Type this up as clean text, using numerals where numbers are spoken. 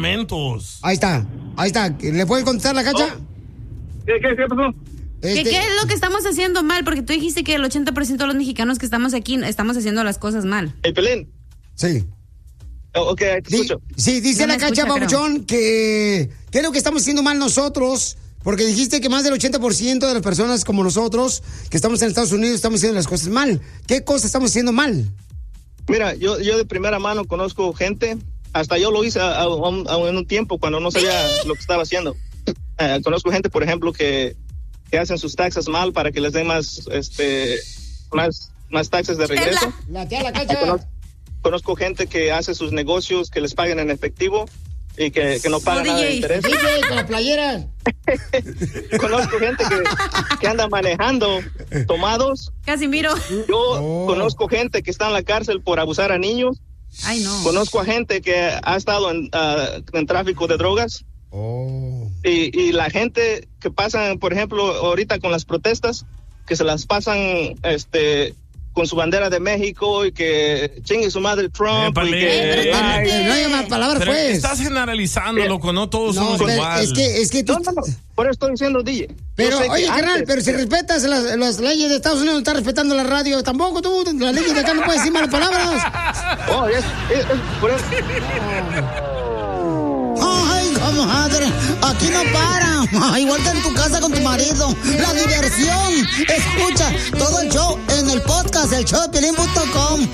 medicamentos. Ahí está. ¿Le puedes contestar la Cacha? ¿Qué pasó? ¿Qué es lo que estamos haciendo mal? Porque tú dijiste que el 80% de los mexicanos que estamos aquí estamos haciendo las cosas mal. ¿El Pelín? Sí. Ok, te escucho. Sí, dice No la me Cacha, escucha, papuchón, que ¿qué es lo que estamos haciendo mal nosotros? Porque dijiste que más del 80% de las personas como nosotros, que estamos en Estados Unidos, estamos haciendo las cosas mal. ¿Qué cosas estamos haciendo mal? Mira, yo de primera mano conozco gente, hasta yo lo hice en un tiempo cuando no sabía lo que estaba haciendo. Conozco gente, por ejemplo, que hacen sus taxas mal para que les den más taxas de regreso. La Cacha. Conozco gente que hace sus negocios que les paguen en efectivo y que no pagan nada de interés. Con la playera. Conozco gente que anda manejando tomados. Casimiro. Yo conozco gente que está en la cárcel por abusar a niños. Ay, no. Conozco a gente que ha estado en tráfico de drogas. Y la gente que pasan, por ejemplo, ahorita con las protestas, que se las pasan con su bandera de México y que chingue su madre Trump. No hay más palabras, pero pues. Estás generalizando, loco, no todos somos iguales. Es que tú... No, por eso estoy diciendo, DJ. Pero, oye, carnal, pero si respetas las leyes de Estados Unidos, no estás respetando la radio. Tampoco tú, las leyes de acá no puedes decir malas palabras. Por eso. Ay, comadre, aquí no para. Igual que en tu casa con tu marido. La diversión. Escucha todo el show en el podcast, el showdepiolín.com.